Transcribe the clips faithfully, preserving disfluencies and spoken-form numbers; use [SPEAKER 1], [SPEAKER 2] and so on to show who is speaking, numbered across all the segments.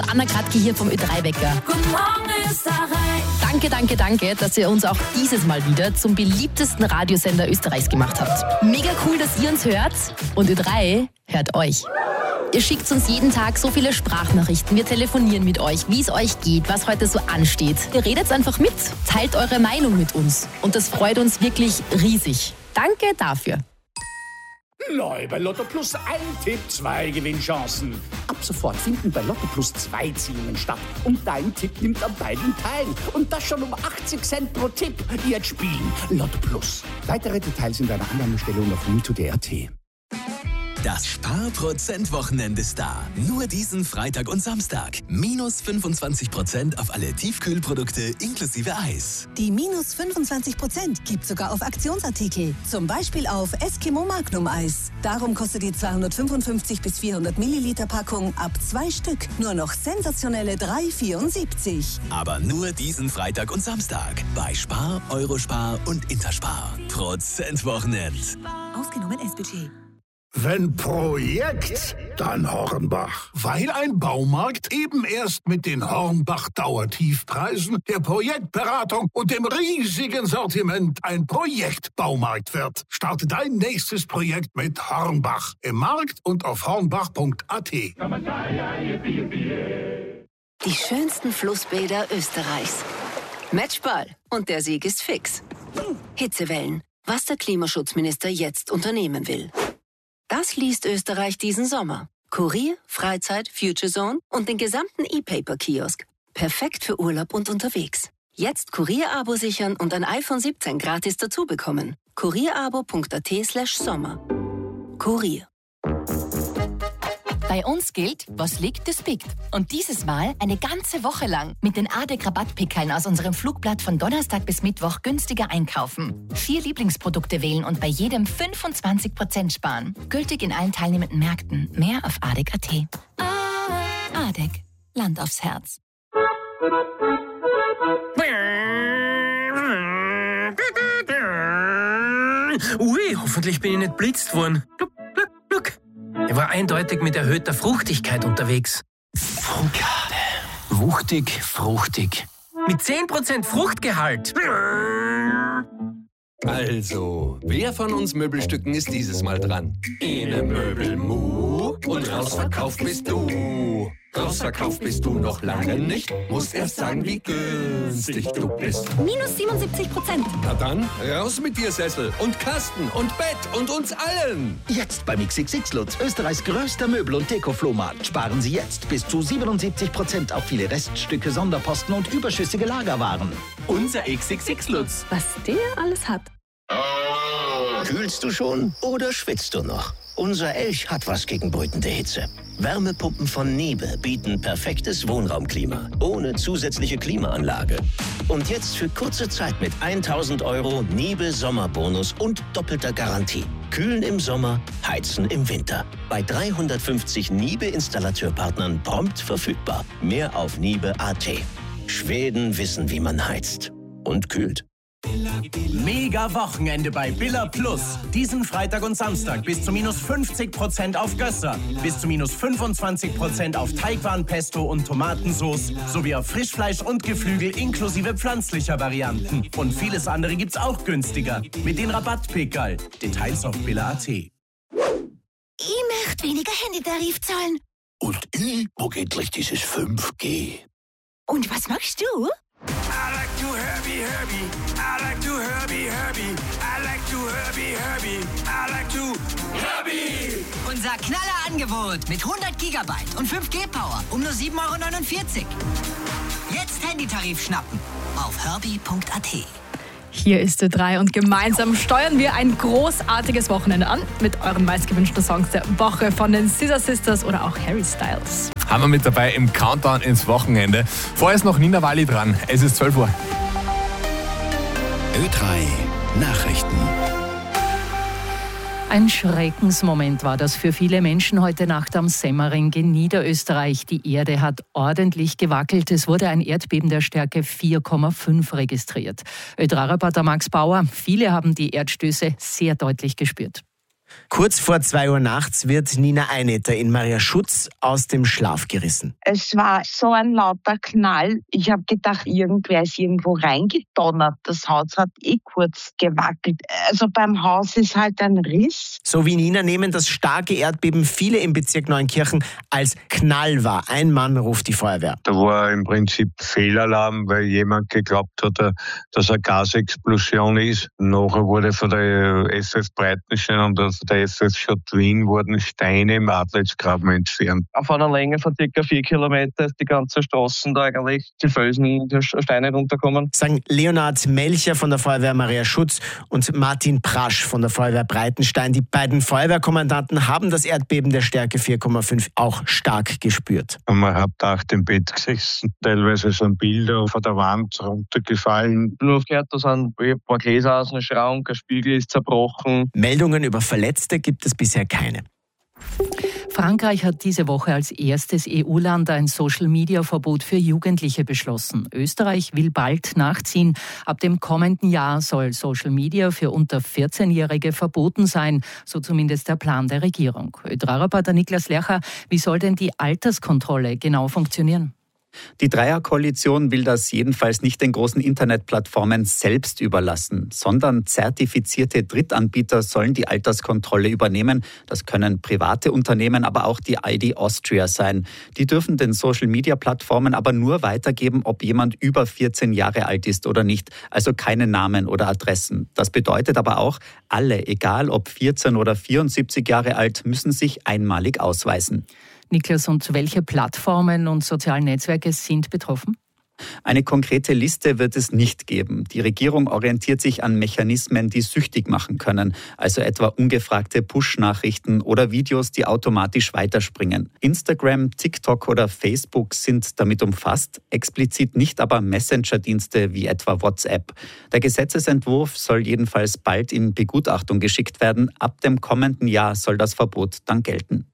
[SPEAKER 1] Anna Kratke hier vom Ö drei Wecker.
[SPEAKER 2] Guten Morgen, Österreich.
[SPEAKER 1] Danke, danke, danke, dass ihr uns auch dieses Mal wieder zum beliebtesten Radiosender Österreichs gemacht habt. Mega cool, dass ihr uns hört und Ö drei hört euch. Ihr schickt uns jeden Tag so viele Sprachnachrichten, wir telefonieren mit euch, wie es euch geht, was heute so ansteht. Ihr redet einfach mit, teilt eure Meinung mit uns und das freut uns wirklich riesig. Danke dafür.
[SPEAKER 3] Neu bei Lotto Plus ein Tipp, zwei Gewinnchancen. Ab sofort finden bei Lotto Plus zwei Ziehungen statt und dein Tipp nimmt an beiden teil. Und das schon um achtzig Cent pro Tipp. Jetzt spielen Lotto Plus. Weitere Details in deiner Annahmestelle und auf mito punkt d e punkt a t.
[SPEAKER 4] Das Sparprozent-Wochenende ist da. Nur diesen Freitag und Samstag. Minus fünfundzwanzig Prozent auf alle Tiefkühlprodukte inklusive Eis.
[SPEAKER 5] Die minus fünfundzwanzig Prozent gibt sogar auf Aktionsartikel. Zum Beispiel auf Eskimo Magnum Eis. Darum kostet die zweihundertfünfundfünfzig bis vierhundert Milliliter Packung ab zwei Stück nur noch sensationelle drei Euro vierundsiebzig.
[SPEAKER 4] Aber nur diesen Freitag und Samstag. Bei Spar, Eurospar und Interspar. Prozentwochenend.
[SPEAKER 5] Ausgenommen S-Budget.
[SPEAKER 6] Wenn Projekt, dann Hornbach. Weil ein Baumarkt eben erst mit den Hornbach-Dauertiefpreisen, der Projektberatung und dem riesigen Sortiment ein Projektbaumarkt wird. Starte dein nächstes Projekt mit Hornbach. Im Markt und auf hornbach punkt a t.
[SPEAKER 7] Die schönsten Flussbäder Österreichs. Matchball. Und der Sieg ist fix. Hitzewellen. Was der Klimaschutzminister jetzt unternehmen will. Das liest Österreich diesen Sommer. Kurier, Freizeit, Future Zone und den gesamten E-Paper-Kiosk. Perfekt für Urlaub und unterwegs. Jetzt Kurier-Abo sichern und ein iPhone siebzehn gratis dazu bekommen. kurierabo punkt a t slash sommer. Kurier.
[SPEAKER 8] Bei uns gilt, was liegt, das biegt. Und dieses Mal eine ganze Woche lang mit den A D E C-Rabattpickeln aus unserem Flugblatt von Donnerstag bis Mittwoch günstiger einkaufen. Vier Lieblingsprodukte wählen und bei jedem fünfundzwanzig Prozent sparen. Gültig in allen teilnehmenden Märkten. Mehr auf A D E C punkt a t. A D E C. Land aufs Herz.
[SPEAKER 9] Ui, hoffentlich bin ich nicht blitzt worden. Look, look, look. Er war eindeutig mit erhöhter Fruchtigkeit unterwegs.
[SPEAKER 10] Frucade. Wuchtig, fruchtig.
[SPEAKER 9] Mit zehn Prozent Fruchtgehalt.
[SPEAKER 11] Also, wer von uns Möbelstücken ist dieses Mal dran? Ene Möbel Mu und rausverkauft bist du. Rausverkauft bist du noch lange nicht. Musst erst sagen, wie günstig du bist.
[SPEAKER 5] Minus siebenundsiebzig Prozent.
[SPEAKER 11] Na dann, raus mit dir, Sessel und Kasten und Bett und uns allen.
[SPEAKER 12] Jetzt beim X X X Lutz, Österreichs größter Möbel- und Deko-Flohmarkt. Sparen Sie jetzt bis zu siebenundsiebzig Prozent auf viele Reststücke, Sonderposten und überschüssige Lagerwaren.
[SPEAKER 10] Unser X X X Lutz.
[SPEAKER 5] Was der alles hat.
[SPEAKER 12] Kühlst du schon oder schwitzt du noch? Unser Elch hat was gegen brütende Hitze. Wärmepumpen von Niebe bieten perfektes Wohnraumklima, ohne zusätzliche Klimaanlage. Und jetzt für kurze Zeit mit tausend Euro Niebe Sommerbonus und doppelter Garantie. Kühlen im Sommer, heizen im Winter. Bei dreihundertfünfzig Niebe-Installateurpartnern prompt verfügbar. Mehr auf niebe punkt a t. Schweden wissen, wie man heizt und kühlt.
[SPEAKER 10] Mega Wochenende bei Billa Plus. Diesen Freitag und Samstag bis zu minus fünfzig Prozent auf Gösser, bis zu minus fünfundzwanzig Prozent auf Teigwaren-Pesto und Tomatensauce sowie auf Frischfleisch und Geflügel inklusive pflanzlicher Varianten. Und vieles andere gibt's auch günstiger mit den Rabattpickerl. Details auf Billa punkt a t.
[SPEAKER 5] Ich möchte weniger Handytarif zahlen.
[SPEAKER 6] Und ich mag endlich dieses fünf G.
[SPEAKER 5] Und was machst du?
[SPEAKER 13] I like to Herbie, Herbie. I like to Herbie, Herbie. I like to Herbie, Herbie. I like to Herbie.
[SPEAKER 14] Unser Knallerangebot mit hundert Gigabyte und fünf G Power um nur sieben Euro neunundvierzig. Jetzt Handytarif schnappen auf herbie punkt a t.
[SPEAKER 15] Hier ist Ö drei und gemeinsam steuern wir ein großartiges Wochenende an mit euren meistgewünschten Songs der Woche von den Scissor Sisters oder auch Harry Styles.
[SPEAKER 16] Haben wir mit dabei im Countdown ins Wochenende. Vorher ist noch Nina Walli dran. Es ist zwölf Uhr.
[SPEAKER 4] Ö drei Nachrichten.
[SPEAKER 17] Ein Schreckensmoment war das für viele Menschen heute Nacht am Semmering in Niederösterreich. Die Erde hat ordentlich gewackelt. Es wurde ein Erdbeben der Stärke vier Komma fünf registriert. Ö drei Reporter Max Bauer, viele haben die Erdstöße sehr deutlich gespürt.
[SPEAKER 18] Kurz vor zwei Uhr nachts wird Nina Einetter in Maria Schutz aus dem Schlaf gerissen.
[SPEAKER 19] Es war so ein lauter Knall. Ich habe gedacht, irgendwer ist irgendwo reingedonnert. Das Haus hat eh kurz gewackelt. Also beim Haus ist halt ein Riss.
[SPEAKER 18] So wie Nina nehmen das starke Erdbeben viele im Bezirk Neunkirchen als Knall wahr. Ein Mann ruft die Feuerwehr.
[SPEAKER 20] Da war im Prinzip Fehlalarm, weil jemand geglaubt hat, dass eine Gasexplosion ist. Nachher wurde von der S F Breitenstein und von der S F Schott Wien wurden Steine im Adlersgraben entfernt.
[SPEAKER 21] Auf einer Länge von ca. vier Kilometer ist die ganze Straße da eigentlich die Felsen, die Steine runterkommen.
[SPEAKER 18] Sagen Leonhard Melcher von der Feuerwehr Maria Schutz und Martin Prasch von der Feuerwehr Breitenstein. Die beiden Feuerwehrkommandanten haben das Erdbeben der Stärke vier Komma fünf auch stark gespürt.
[SPEAKER 20] Und man hat acht im Bett gesessen. Teilweise sind Bilder von der Wand runtergefallen.
[SPEAKER 21] Nur gehört, da sind ein paar Gläser aus dem Schrank, ein Spiegel ist zerbrochen.
[SPEAKER 18] Meldungen über Verletzte gibt es bisher keine.
[SPEAKER 17] Frankreich hat diese Woche als erstes E U-Land ein Social-Media-Verbot für Jugendliche beschlossen. Österreich will bald nachziehen. Ab dem kommenden Jahr soll Social Media für unter vierzehnjährige verboten sein, so zumindest der Plan der Regierung. Ö-drei-Reporter Niklas Lercher, wie soll denn die Alterskontrolle genau funktionieren?
[SPEAKER 22] Die Dreierkoalition will das jedenfalls nicht den großen Internetplattformen selbst überlassen, sondern zertifizierte Drittanbieter sollen die Alterskontrolle übernehmen. Das können private Unternehmen, aber auch die I D Austria sein. Die dürfen den Social-Media-Plattformen aber nur weitergeben, ob jemand über vierzehn Jahre alt ist oder nicht, also keine Namen oder Adressen. Das bedeutet aber auch, alle, egal ob vierzehn oder vierundsiebzig Jahre alt, müssen sich einmalig ausweisen.
[SPEAKER 17] Niklas, und welche Plattformen und sozialen Netzwerke sind betroffen?
[SPEAKER 22] Eine konkrete Liste wird es nicht geben. Die Regierung orientiert sich an Mechanismen, die süchtig machen können, also etwa ungefragte Push-Nachrichten oder Videos, die automatisch weiterspringen. Instagram, TikTok oder Facebook sind damit umfasst, explizit nicht aber Messenger-Dienste wie etwa WhatsApp. Der Gesetzesentwurf soll jedenfalls bald in Begutachtung geschickt werden. Ab dem kommenden Jahr soll das Verbot dann gelten.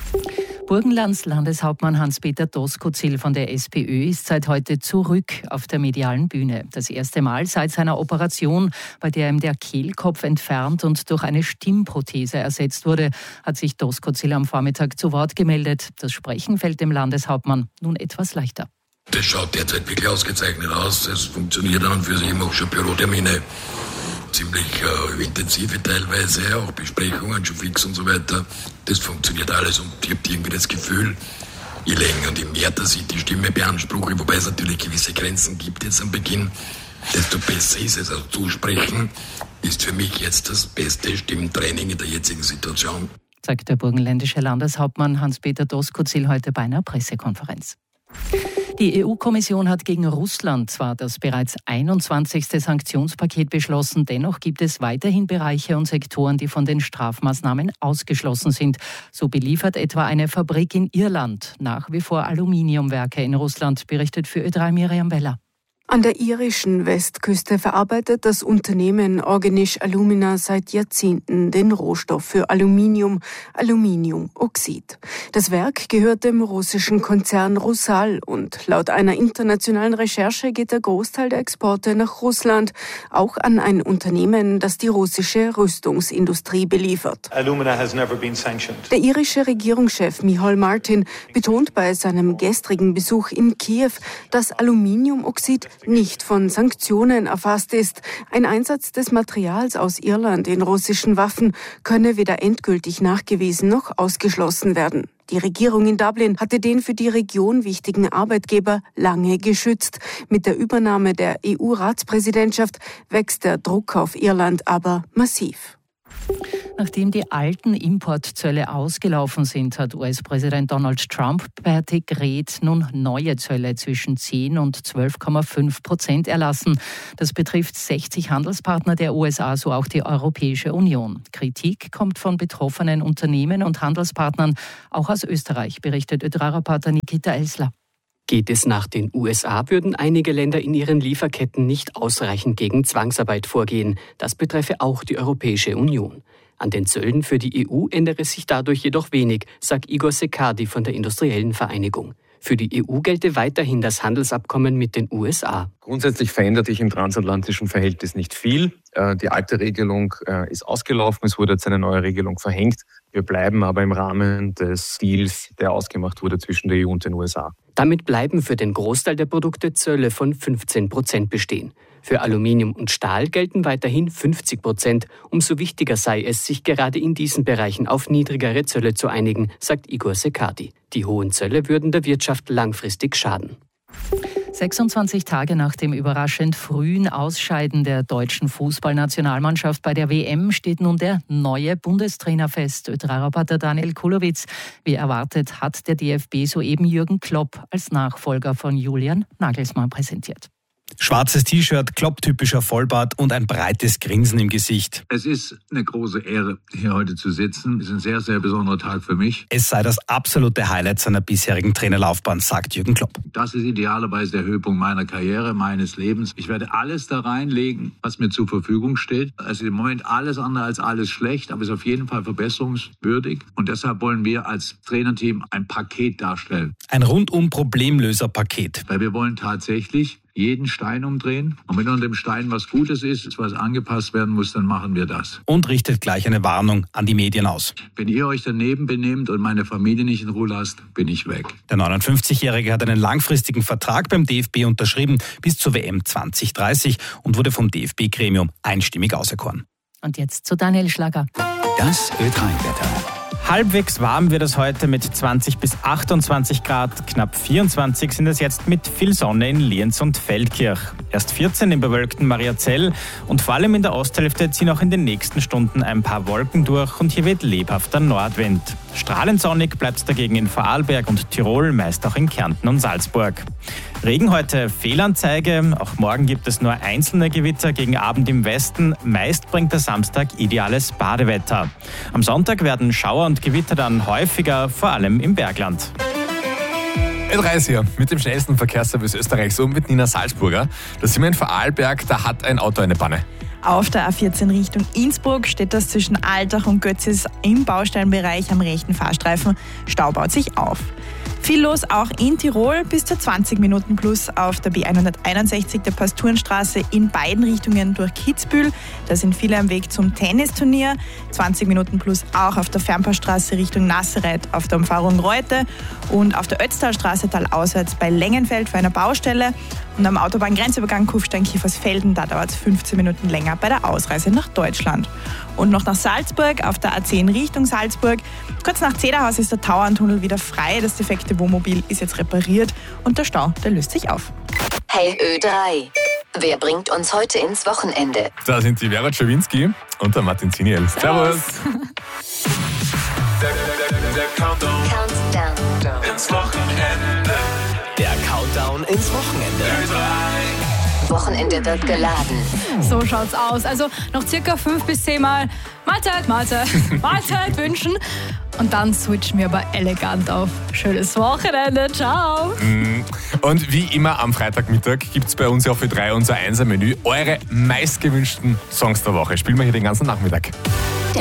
[SPEAKER 17] Burgenlands Landeshauptmann Hans-Peter Doskozil von der SPÖ ist seit heute zurück auf der medialen Bühne. Das erste Mal seit seiner Operation, bei der ihm der Kehlkopf entfernt und durch eine Stimmprothese ersetzt wurde, hat sich Doskozil am Vormittag zu Wort gemeldet. Das Sprechen fällt dem Landeshauptmann nun etwas leichter.
[SPEAKER 23] Das schaut derzeit wirklich ausgezeichnet aus. Es funktioniert an und für sich. Ich mache schon Bürotermine. Ziemlich äh, intensive teilweise, auch Besprechungen schon fix und so weiter. Das funktioniert alles und ich habe irgendwie das Gefühl, je länger und je mehr dass ich die Stimme beanspruche, wobei es natürlich gewisse Grenzen gibt jetzt am Beginn, desto besser ist es. Also zusprechen ist für mich jetzt das beste Stimmtraining in der jetzigen Situation.
[SPEAKER 17] Sagt der burgenländische Landeshauptmann Hans-Peter Doskozil heute bei einer Pressekonferenz. Die E U-Kommission hat gegen Russland zwar das bereits einundzwanzigste Sanktionspaket beschlossen, dennoch gibt es weiterhin Bereiche und Sektoren, die von den Strafmaßnahmen ausgeschlossen sind. So beliefert etwa eine Fabrik in Irland nach wie vor Aluminiumwerke in Russland, berichtet für Ö drei Miriam Beller.
[SPEAKER 24] An der irischen Westküste verarbeitet das Unternehmen Organisch Alumina seit Jahrzehnten den Rohstoff für Aluminium, Aluminiumoxid. Das Werk gehört dem russischen Konzern Rusal und laut einer internationalen Recherche geht der Großteil der Exporte nach Russland auch an ein Unternehmen, das die russische Rüstungsindustrie beliefert.
[SPEAKER 25] Alumina has never been sanctioned.
[SPEAKER 24] Der irische Regierungschef Micheál Martin betont bei seinem gestrigen Besuch in Kiew, dass Aluminiumoxid nicht von Sanktionen erfasst ist. Ein Einsatz des Materials aus Irland in russischen Waffen könne weder endgültig nachgewiesen noch ausgeschlossen werden. Die Regierung in Dublin hatte den für die Region wichtigen Arbeitgeber lange geschützt. Mit der Übernahme der E U-Ratspräsidentschaft wächst der Druck auf Irland aber massiv.
[SPEAKER 17] Nachdem die alten Importzölle ausgelaufen sind, hat U S-Präsident Donald Trump per Dekret nun neue Zölle zwischen zehn und zwölf Komma fünf Prozent erlassen. Das betrifft sechzig Handelspartner der U S A, so auch die Europäische Union. Kritik kommt von betroffenen Unternehmen und Handelspartnern, auch aus Österreich, berichtet Ö drei-Reporter Nikita Elsler.
[SPEAKER 26] Geht es nach den U S A, würden einige Länder in ihren Lieferketten nicht ausreichend gegen Zwangsarbeit vorgehen. Das betreffe auch die Europäische Union. An den Zöllen für die E U ändere sich dadurch jedoch wenig, sagt Igor Secardi von der Industriellen Vereinigung. Für die E U gelte weiterhin das Handelsabkommen mit den U S A.
[SPEAKER 1] Grundsätzlich verändert sich im transatlantischen Verhältnis nicht viel. Die alte Regelung ist ausgelaufen, es wurde jetzt eine neue Regelung verhängt. Wir bleiben aber im Rahmen des Deals, der ausgemacht wurde zwischen der E U und den U S A.
[SPEAKER 26] Damit bleiben für den Großteil der Produkte Zölle von fünfzehn Prozent bestehen. Für Aluminium und Stahl gelten weiterhin fünfzig Prozent. Umso wichtiger sei es, sich gerade in diesen Bereichen auf niedrigere Zölle zu einigen, sagt Igor Sekardi. Die hohen Zölle würden der Wirtschaft langfristig schaden.
[SPEAKER 17] sechsundzwanzig Tage nach dem überraschend frühen Ausscheiden der deutschen Fußballnationalmannschaft bei der W M steht nun der neue Bundestrainer fest. Ö drei Reporter Daniel Kulowitz. Wie erwartet hat der D F B soeben Jürgen Klopp als Nachfolger von Julian Nagelsmann präsentiert.
[SPEAKER 2] Schwarzes T-Shirt, Klopp-typischer Vollbart und ein breites Grinsen im Gesicht.
[SPEAKER 3] Es ist eine große Ehre, hier heute zu sitzen. Es ist ein sehr, sehr besonderer Tag für mich.
[SPEAKER 2] Es sei das absolute Highlight seiner bisherigen Trainerlaufbahn, sagt Jürgen Klopp.
[SPEAKER 3] Das ist idealerweise der Höhepunkt meiner Karriere, meines Lebens. Ich werde alles da reinlegen, was mir zur Verfügung steht. Es ist im Moment alles andere als alles schlecht, aber es ist auf jeden Fall verbesserungswürdig. Und deshalb wollen wir als Trainerteam ein Paket darstellen.
[SPEAKER 2] Ein rundum Problemlöser-Paket.
[SPEAKER 3] Weil wir wollen tatsächlich jeden Stein umdrehen. Und wenn unter dem Stein was Gutes ist, was angepasst werden muss, dann machen wir das.
[SPEAKER 2] Und richtet gleich eine Warnung an die Medien aus.
[SPEAKER 3] Wenn ihr euch daneben benehmt und meine Familie nicht in Ruhe lasst, bin ich weg.
[SPEAKER 2] Der neunundfünfzigjährige hat einen langfristigen Vertrag beim D F B unterschrieben bis zur W M zwanzig dreißig und wurde vom D F B-Gremium einstimmig auserkoren.
[SPEAKER 17] Und jetzt zu Daniel Schlager.
[SPEAKER 4] Das Ö drei Wetter.
[SPEAKER 7] Halbwegs warm wird es heute mit zwanzig bis achtundzwanzig Grad. Knapp vierundzwanzig sind es jetzt mit viel Sonne in Lienz und Feldkirch. Erst vierzehn im bewölkten Mariazell und vor allem in der Osthälfte ziehen auch in den nächsten Stunden ein paar Wolken durch und hier weht lebhafter Nordwind. Strahlend sonnig bleibt es dagegen in Vorarlberg und Tirol, meist auch in Kärnten und Salzburg. Regen heute Fehlanzeige, auch morgen gibt es nur einzelne Gewitter gegen Abend im Westen. Meist bringt der Samstag ideales Badewetter. Am Sonntag werden Schauer und Gewitter dann häufiger, vor allem im Bergland.
[SPEAKER 16] Ö drei ist hier mit dem schnellsten Verkehrsservice Österreichs und mit Nina Salzburger. Da sind wir in Vorarlberg, da hat ein Auto eine Panne.
[SPEAKER 8] Auf der A vierzehn Richtung Innsbruck steht das zwischen Altach und Götzis im Baustellenbereich am rechten Fahrstreifen. Stau baut sich auf. Viel los auch in Tirol, bis zu zwanzig Minuten plus auf der B hunderteinundsechzig der Pasturenstraße in beiden Richtungen durch Kitzbühel. Da sind viele am Weg zum Tennisturnier. zwanzig Minuten plus auch auf der Fernpassstraße Richtung Nassereit auf der Umfahrung Reute und auf der Ötztalstraße talauswärts bei Lengenfeld für eine Baustelle. Und am Autobahngrenzübergang Kufstein-Kiefersfelden, da dauert es fünfzehn Minuten länger bei der Ausreise nach Deutschland. Und noch nach Salzburg, auf der A zehn Richtung Salzburg. Kurz nach Zederhaus ist der Tauerntunnel wieder frei. Das defekte Wohnmobil ist jetzt repariert und der Stau, der löst sich auf.
[SPEAKER 9] Hey Ö drei, wer bringt uns heute ins Wochenende?
[SPEAKER 16] Da sind die Vera Czerwinski und der Martin Ziniel. Servus!
[SPEAKER 13] Der, der, der, der Countdown. Countdown ins Wochenende.
[SPEAKER 4] Der Countdown ins Wochenende.
[SPEAKER 13] Ö drei.
[SPEAKER 9] Wochenende wird geladen.
[SPEAKER 15] So schaut's aus. Also noch circa fünf bis zehn Mal Mahlzeit, Mahlzeit, Mahlzeit wünschen. Und dann switchen wir aber elegant auf schönes Wochenende. Ciao.
[SPEAKER 16] Und wie immer am Freitagmittag gibt es bei uns ja für drei unser Einser-Menü. Eure meistgewünschten Songs der Woche. Spielen wir hier den ganzen Nachmittag.